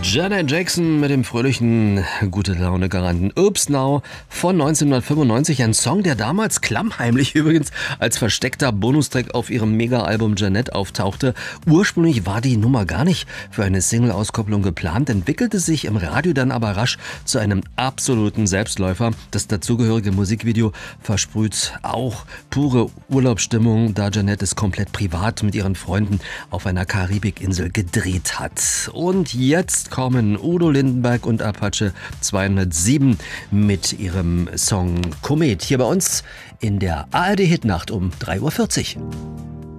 Janet Jackson mit dem fröhlichen Gute-Laune-Garanten Oops Now von 1995. Ein Song, der damals klammheimlich übrigens als versteckter Bonustrack auf ihrem Mega-Album Janet auftauchte. Ursprünglich war die Nummer gar nicht für eine Single-Auskopplung geplant, entwickelte sich im Radio dann aber rasch zu einem absoluten Selbstläufer. Das dazugehörige Musikvideo versprüht auch pure Urlaubsstimmung, da Janet es komplett privat mit ihren Freunden auf einer Karibikinsel gedreht hat. Und jetzt kommen Udo Lindenberg und Apache 207 mit ihrem Song Komet hier bei uns in der ARD Hitnacht um 3:40 Uhr.